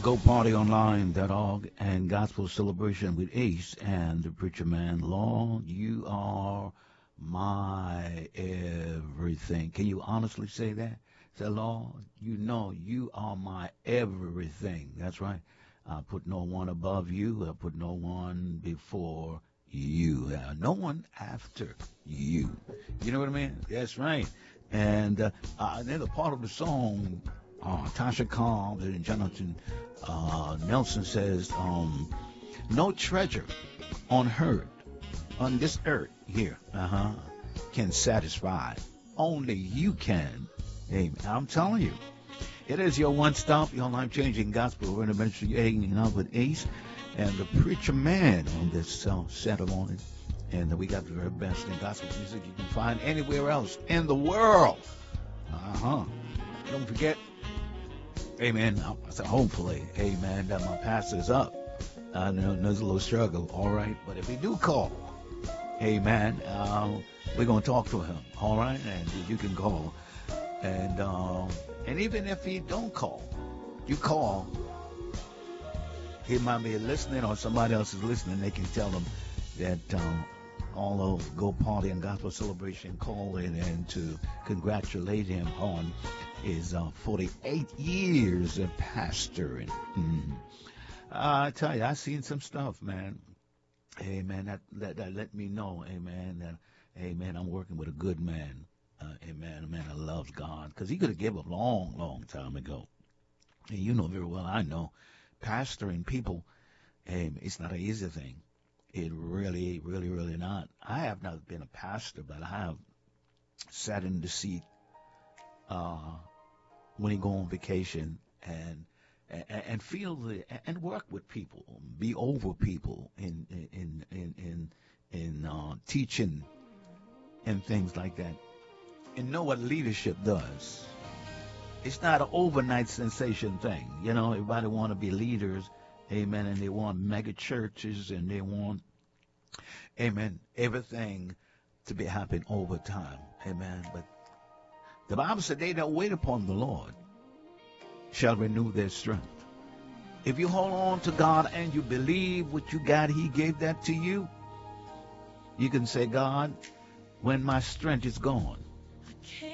GoPartyOnline.org and Gospel Celebration with Ace and the Preacher Man. Lord, you are my everything. Can you honestly say that? Say, Lord, you know you are my everything. That's right. I put no one above you. I put no one before you. No one after you. You know what I mean? That's right. And then a part of the song, Tasha Cobbs and Jonathan Nelson says, no treasure on this earth here, can satisfy. Only you can. Amen. I'm telling you. It is your one-stop, your life-changing gospel. We're in the ministry hanging out with Ace and the Preacher Man on this Saturday morning. And we got the very best in gospel music you can find anywhere else in the world. Don't forget, amen, I said hopefully, amen, that my pastor's up. I know there's a little struggle, all right? But if he do call, amen, we're going to talk to him, all right? And you can call. And even if he don't call, you call, he might be listening or somebody else is listening. They can tell them that all of Go Party and Gospel Celebration called in and to congratulate him on his 48 years of pastoring. I tell you, I seen some stuff, man. Amen. That let me know, amen, that, amen, I'm working with a good man. Amen. A man that loves God. Because he could have given up long time ago. And you know very well, I know, pastoring people, it's not an easy thing. It really not. I have not been a pastor, but I have sat in the seat when you go on vacation and feel and work with people, be over people in teaching and things like that, and know what leadership does. It's not an overnight sensation thing. You know, everybody want to be leaders, amen, and they want mega churches and they want, amen, everything to be happening over time, amen. But the Bible said they that wait upon the Lord shall renew their strength. If you hold on to God and you believe what you got, he gave that to you, you can say, God, when my strength is gone,